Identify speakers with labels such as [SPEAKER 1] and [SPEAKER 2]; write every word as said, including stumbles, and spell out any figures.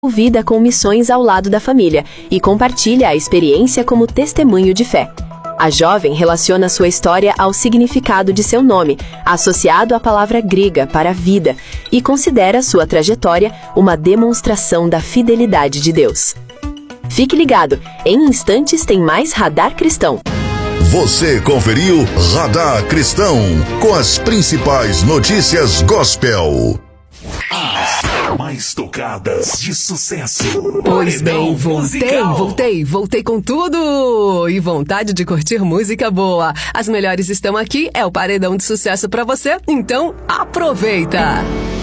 [SPEAKER 1] envolvida com missões ao lado da família e compartilha a experiência como testemunho de fé. A jovem relaciona sua história ao significado de seu nome, associado à palavra grega para vida, e considera sua trajetória uma demonstração da fidelidade de Deus. Fique ligado, em instantes tem mais Radar Cristão.
[SPEAKER 2] Você conferiu Radar Cristão, com as principais notícias gospel.
[SPEAKER 3] As mais tocadas de sucesso.
[SPEAKER 4] Pois bem, voltei, voltei, voltei com tudo! E vontade de curtir música boa. As melhores estão aqui, é o paredão de sucesso pra você, então aproveita!